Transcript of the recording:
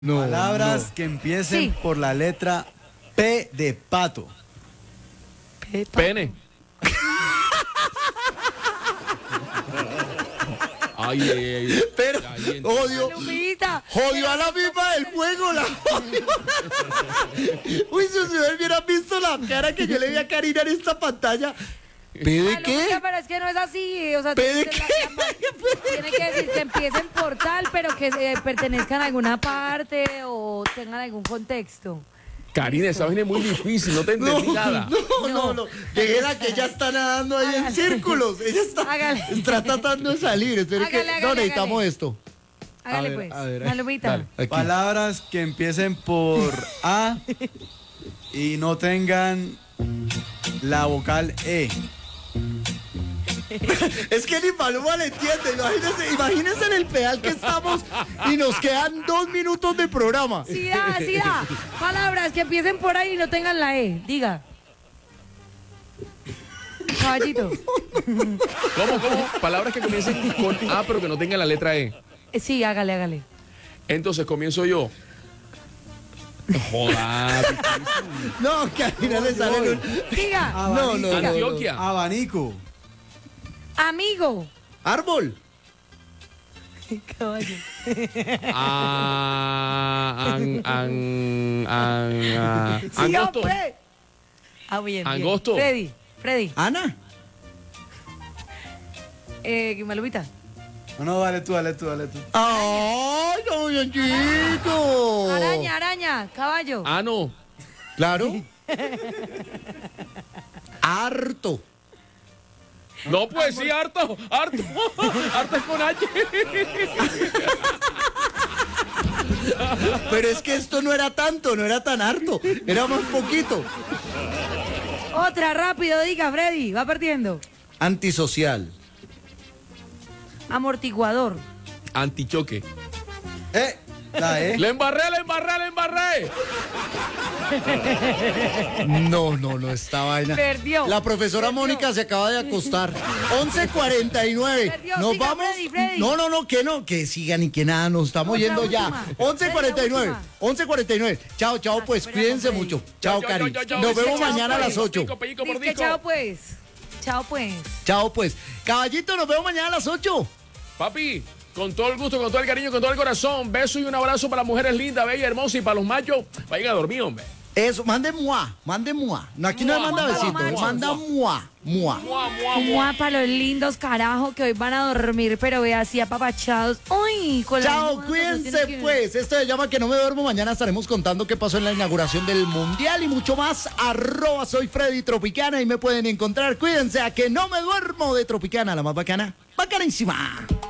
No, Palabras no. que empiecen Sí. por la letra P de pato. Pene. Ay, ay, ay. Pero, Ahí entra. odio, Palomita. jodió a la misma del juego, la jodió. Uy, si ustedes hubieran visto la cara que yo le vi a Karina en esta pantalla. ¿P de Palomita, qué? pero es que no es así. O sea, ¿P de tiene qué? tiene que decir que empiecen por tal, pero que pertenezcan a alguna parte o tengan algún contexto. Karina, esa vaina es muy difícil, no te entendí nada. No. Déjela que ella está nadando ahí en Hágale. círculos. Ella está tratando de salir. Espere que Hágale, no hágale, necesitamos hágale. esto. Hágale ver, pues. a ver, Palomita. dale. Aquí. Palabras que empiecen por A y no tengan la vocal E. Es que ni Paloma le entiende. Imagínense en el pedal que estamos y nos quedan 2 minutos de programa. Sí da. Palabras que empiecen por ahí y no tengan la E. Diga. Caballito. ¿Cómo? Palabras que comiencen con A pero que no tengan la letra E. Sí, hágale. Entonces comienzo yo. Joder. No, Karina le sale un... Diga. No. Antioquia. Abanico. Amigo. Árbol. Caballo. Angosto. Sí, hombre. Bien. Angosto. Freddy. Ana. Malumita. No, dale tú. ¡Ay, no, bien chico! Araña. Caballo. Ano. Claro. Harto. No, pues sí, harto. Harto es con H. Pero es que esto no era tanto, no era tan harto. Era más poquito. Otra, rápido, diga, Freddy. Va perdiendo. Antisocial. Amortiguador. Antichoque. La E. Le embarré. No, esta vaina. Perdió. La profesora Mónica se acaba de acostar. 11:49. Perdió, Nos siga, vamos. Freddy. No, que sigan y que nada, nos estamos Otra yendo ya. última. 11:49. 11:49. Chao, pues pero cuídense con mucho. Freddy. Chao, Cari. Nos vemos Chao, mañana a las 8. Pellico por Dice disco. chao pues. Chao, pues. Caballito, nos vemos mañana a las 8. Papi, con todo el gusto, con todo el cariño, con todo el corazón. Beso y un abrazo para las mujeres lindas, bellas, hermosas y para los machos. Vayan a dormir, hombre. Eso, mande moi. No, aquí no Mua, me manda mua, besitos, mua, manda moi. Mua, mua, mua. Mua para los lindos, carajo, que hoy van a dormir, pero ve así apapachados. Uy, con la Chao, lengua, cuídense tiene que- pues. Esto se llama Que No Me Duermo. Mañana estaremos contando qué pasó en la inauguración del Mundial y mucho más. @ soy Freddy Tropicana y me pueden encontrar. Cuídense a Que No Me Duermo de Tropicana, la más bacana. Bacanísima.